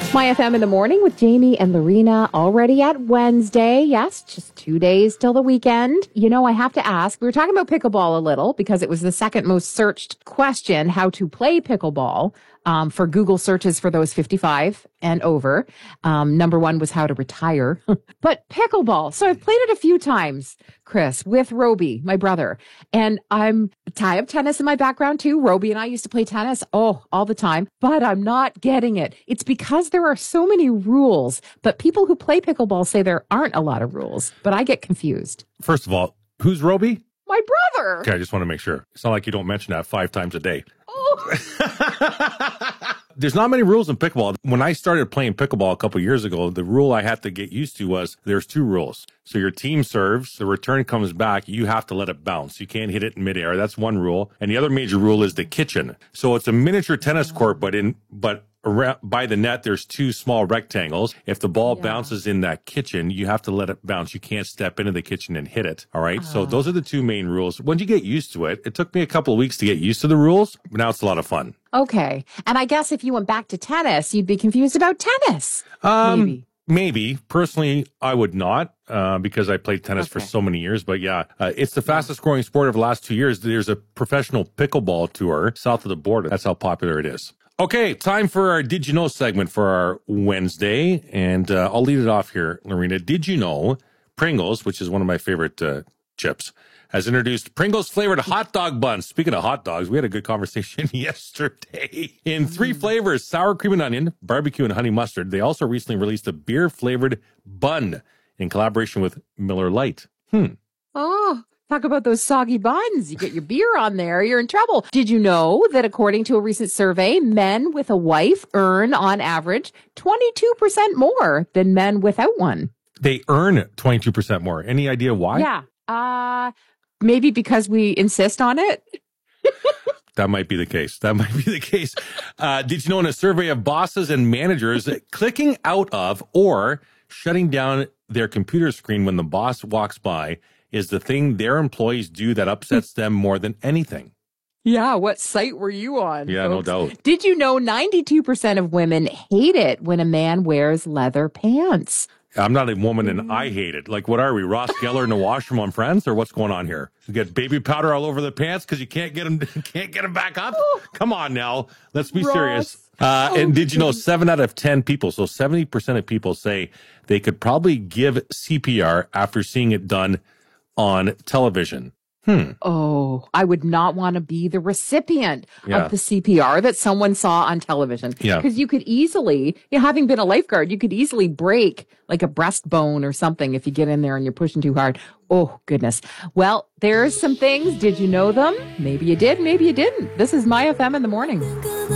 My FM in the morning with Jamie and Lorena already at Wednesday. Yes, just 2 days till the weekend. You know, I have to ask, we were talking about pickleball a little because it was the second most searched question, how to play pickleball, for Google searches for those 55 and over. Number one was how to retire. But pickleball. So I've played it a few times, Chris, with Roby, my brother. And I have tennis in my background too. Roby and I used to play tennis, all the time. But I'm not getting it. It's because there are so many rules. But people who play pickleball say there aren't a lot of rules. But I get confused. First of all, who's Roby? My brother. Okay, I just want to make sure. It's not like you don't mention that 5 times a day. There's not many rules in pickleball. When I started playing pickleball a couple years ago, the rule I had to get used to was there's 2 rules. So your team serves, the return comes back, you have to let it bounce. You can't hit it in midair. That's one rule. And the other major rule is the kitchen. So it's a miniature tennis court, but by the net, there's 2 small rectangles. If the ball bounces in that kitchen, you have to let it bounce. You can't step into the kitchen and hit it. All right. So those are the 2 main rules. Once you get used to it, it took me a couple of weeks to get used to the rules, but now it's a lot of fun. Okay. And I guess if you went back to tennis, you'd be confused about tennis. Maybe. Personally, I would not, because I played tennis for so many years. But yeah, it's the fastest growing sport of the last 2 years. There's a professional pickleball tour south of the border. That's how popular it is. Okay, time for our Did You Know segment for our Wednesday. And I'll lead it off here, Lorena. Did you know Pringles, which is one of my favorite chips, has introduced Pringles flavored hot dog buns. Speaking of hot dogs, we had a good conversation yesterday. In 3 flavors, sour cream and onion, barbecue and honey mustard. They also recently released a beer flavored bun in collaboration with Miller Lite. Oh, talk about those soggy buns. You get your beer on there, you're in trouble. Did you know that according to a recent survey, men with a wife earn on average 22% more than men without one? They earn 22% more. Any idea why? Yeah. Maybe because we insist on it. That might be the case. Did you know in a survey of bosses and managers, clicking out of or shutting down their computer screen when the boss walks by is the thing their employees do that upsets them more than anything? Yeah, what site were you on? Yeah, folks? no doubt. Did you know 92% of women hate it when a man wears leather pants? I'm not a woman and I hate it. Like, what are we, Ross Geller in the washroom on Friends, or what's going on here? You get baby powder all over the pants because you can't get them back up? Come on now. Let's be serious. And did you know 7 out of 10 people, so 70% of people say they could probably give CPR after seeing it done on television? Oh, I would not want to be the recipient of the CPR that someone saw on television. Yeah. Because you could easily, having been a lifeguard, you could easily break like a breastbone or something if you get in there and you're pushing too hard. Oh, goodness. Well, there's some things. Did you know them? Maybe you did, maybe you didn't. This is My FM in the morning.